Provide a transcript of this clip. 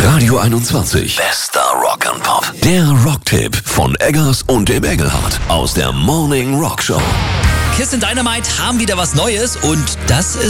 Radio 21. Bester Rock and Pop. Der Rocktipp von Eggers und dem Engelhardt aus der Morning Rock Show. Kiss and Dynamite haben wieder was Neues und das ist